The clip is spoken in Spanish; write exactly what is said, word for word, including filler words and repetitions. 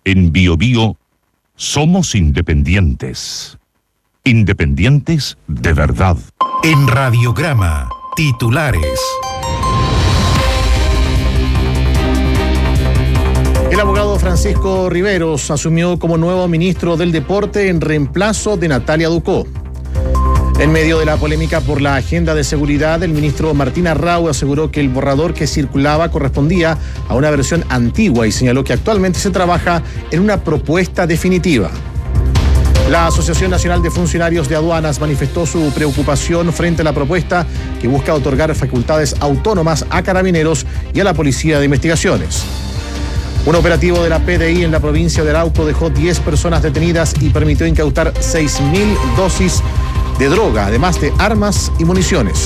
En Bio Bio somos independientes. Independientes de verdad. En Radiograma, titulares. El abogado Francisco Riveros asumió como nuevo ministro del Deporte en reemplazo de Natalia Ducó. En medio de la polémica por la agenda de seguridad, el ministro Martín Arrau aseguró que el borrador que circulaba correspondía a una versión antigua y señaló que actualmente se trabaja en una propuesta definitiva. La Asociación Nacional de Funcionarios de Aduanas manifestó su preocupación frente a la propuesta que busca otorgar facultades autónomas a carabineros y a la Policía de Investigaciones. Un operativo de la P D I en la provincia de Arauco dejó diez personas detenidas y permitió incautar seis mil dosis de droga, además de armas y municiones.